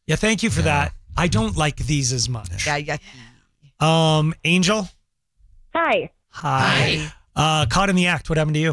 Yeah, thank you for that. I don't like these as much. Yeah. Angel? Hi. Hi. Caught in the act. What happened to you?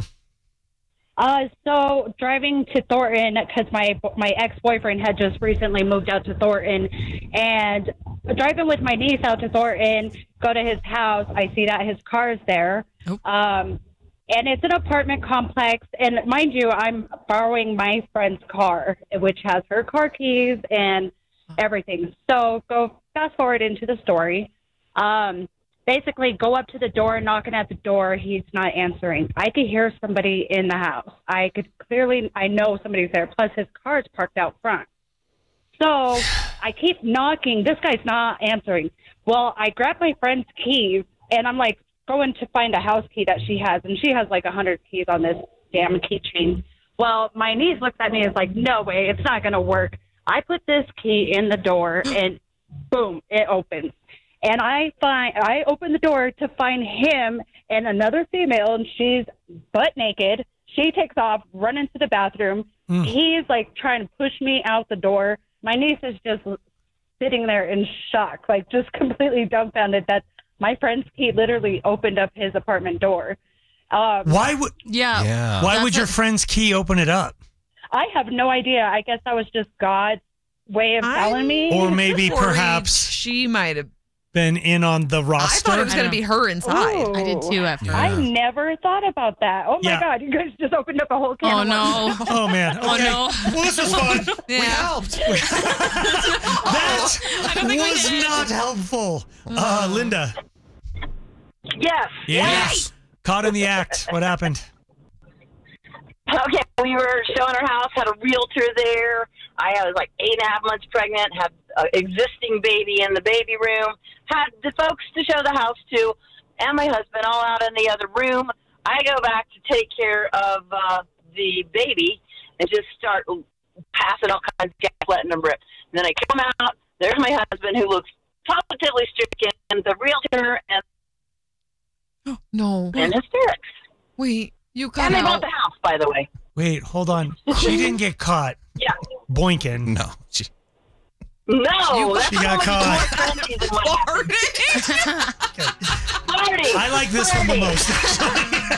So driving to Thornton because my ex-boyfriend had just recently moved out to Thornton, and driving with my niece out to Thornton, go to his house. I see that his car is there, and it's an apartment complex. And mind you, I'm borrowing my friend's car, which has her car keys and everything. So go fast forward into the story. Basically, go up to the door, knocking at the door. He's not answering. I could hear somebody in the house. I know somebody's there. Plus, his car is parked out front. So I keep knocking. This guy's not answering. Well, I grab my friend's keys, and I'm like going to find a house key that she has. And she has like 100 keys on this damn keychain. Well, my niece looks at me and is like, no way, it's not going to work. I put this key in the door, and boom, it opens. And I open the door to find him and another female, and she's butt naked. She takes off, run into the bathroom. He's like trying to push me out the door. My niece is just sitting there in shock, like just completely dumbfounded that my friend's key literally opened up his apartment door. Why would your friend's key open it up? I have no idea. I guess that was just God's way of telling me. Or maybe perhaps she might have been in on the roster. I thought it was going to be her inside. Ooh. I did too at first. I never thought about that. Oh my God, you guys just opened up a whole can of worms. Oh man. Okay. Oh no. Well, this was fun. Yeah. We helped. That was not helpful. Linda. Yes. Caught in the act. What happened? Okay, we were showing our house, had a realtor there. I was like 8.5 months pregnant, had an existing baby in the baby room, had the folks to show the house to, and my husband all out in the other room. I go back to take care of the baby and just start passing all kinds of gas, letting them rip. And then I come out, there's my husband who looks positively stricken, the realtor, and hysterics. Wait, you got And they bought the house, by the way. Wait, hold on. She didn't get caught. Yeah. Boinking. No. No, she got caught. Party. I like this one the most.